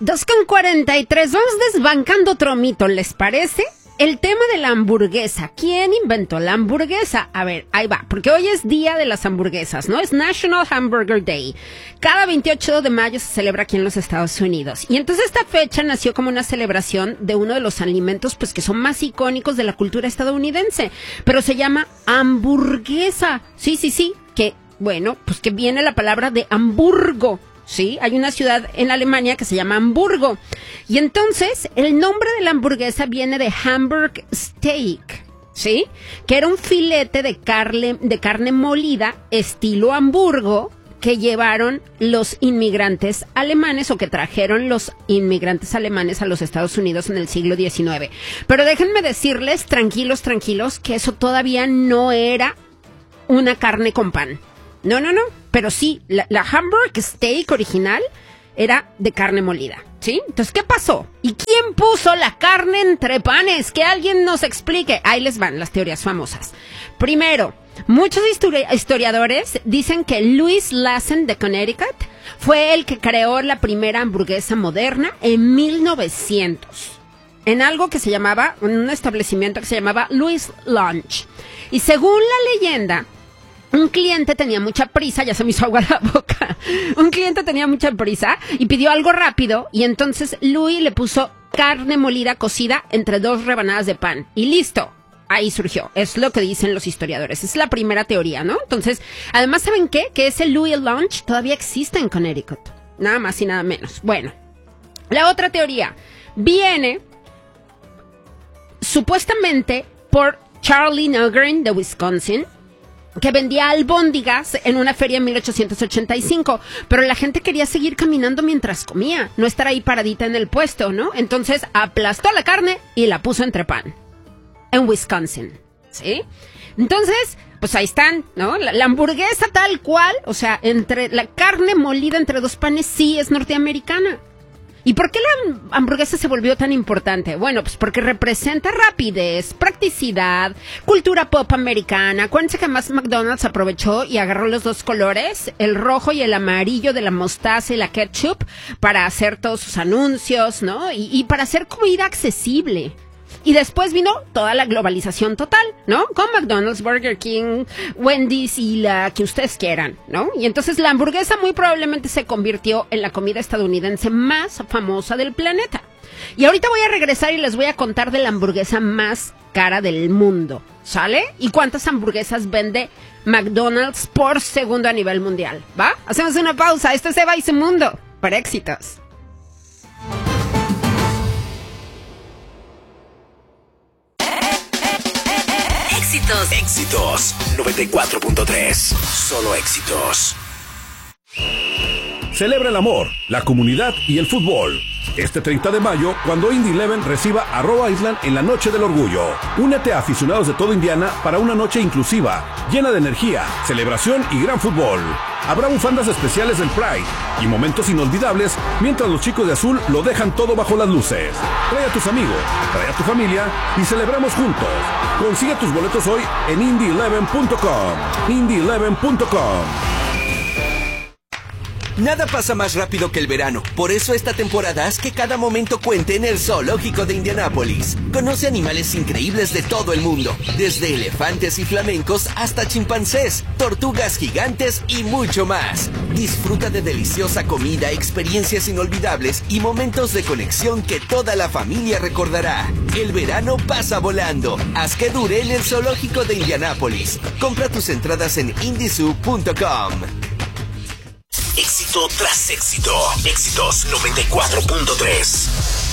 2:43, vamos desbancando otro mito, ¿les parece? El tema de la hamburguesa. ¿Quién inventó la hamburguesa? A ver, ahí va, porque hoy es día de las hamburguesas, ¿no? Es National Hamburger Day. Cada 28 de mayo se celebra aquí en los Estados Unidos. Y entonces esta fecha nació como una celebración de uno de los alimentos, pues, que son más icónicos de la cultura estadounidense. Pero se llama hamburguesa. Sí, que, bueno, pues que viene la palabra de Hamburgo. Sí, hay una ciudad en Alemania que se llama Hamburgo. Y entonces, el nombre de la hamburguesa viene de Hamburg Steak, ¿sí? Que era un filete de carne molida, estilo Hamburgo, que llevaron los inmigrantes alemanes o que trajeron los inmigrantes alemanes a los Estados Unidos en el siglo XIX. Pero déjenme decirles, tranquilos, que eso todavía no era una carne con pan. No. Pero sí, la Hamburg Steak original era de carne molida, ¿sí? Entonces, ¿qué pasó? ¿Y quién puso la carne entre panes? Que alguien nos explique. Ahí les van las teorías famosas. Primero, muchos historiadores dicen que Louis Lassen de Connecticut fue el que creó la primera hamburguesa moderna en 1900. En algo que se llamaba, en un establecimiento que se llamaba Louis Lunch. Y según la leyenda, un cliente tenía mucha prisa, ya se me hizo agua la boca. Un cliente tenía mucha prisa y pidió algo rápido y entonces Louis le puso carne molida cocida entre 2 rebanadas de pan. Y listo, ahí surgió. Es lo que dicen los historiadores. Es la primera teoría, ¿no? Entonces, además, ¿saben qué? Que ese Louis Lunch todavía existe en Connecticut. Nada más y nada menos. Bueno, la otra teoría viene supuestamente por Charlie Nugent de Wisconsin, que vendía albóndigas en una feria en 1885, pero la gente quería seguir caminando mientras comía, no estar ahí paradita en el puesto, ¿no? Entonces aplastó la carne y la puso entre pan, en Wisconsin, ¿sí? Entonces, pues ahí están, ¿no? La hamburguesa tal cual, o sea, entre la carne molida entre 2 panes, sí es norteamericana. ¿Y por qué la hamburguesa se volvió tan importante? Bueno, pues porque representa rapidez, practicidad, cultura pop americana. Acuérdense que más McDonald's aprovechó y agarró los 2 colores, el rojo y el amarillo de la mostaza y la ketchup, para hacer todos sus anuncios, ¿no? Y para hacer comida accesible. Y después vino toda la globalización total, ¿no? Con McDonald's, Burger King, Wendy's y la que ustedes quieran, ¿no? Y entonces la hamburguesa muy probablemente se convirtió en la comida estadounidense más famosa del planeta. Y ahorita voy a regresar y les voy a contar de la hamburguesa más cara del mundo, ¿sale? ¿Y cuántas hamburguesas vende McDonald's por segundo a nivel mundial? ¿Va? Hacemos una pausa. Esto es Eva y su mundo. Para éxitos. Éxitos 94.3. Solo éxitos. Celebra el amor, la comunidad y el fútbol. Este 30 de mayo, cuando Indy 11 reciba a Rhode Island en la Noche del Orgullo. Únete a aficionados de todo Indiana para una noche inclusiva, llena de energía, celebración y gran fútbol. Habrá bufandas especiales del Pride y momentos inolvidables mientras los chicos de azul lo dejan todo bajo las luces. Trae a tus amigos, trae a tu familia y celebramos juntos. Consigue tus boletos hoy en indy11.com. indy11.com. Nada pasa más rápido que el verano. Por eso esta temporada haz que cada momento cuente en el Zoológico de Indianápolis. Conoce animales increíbles de todo el mundo, desde elefantes y flamencos hasta chimpancés, tortugas gigantes y mucho más. Disfruta de deliciosa comida, experiencias inolvidables y momentos de conexión que toda la familia recordará. El verano pasa volando. Haz que dure en el Zoológico de Indianápolis. Compra tus entradas en indizoo.com. Éxito tras éxito. Éxitos 94.3.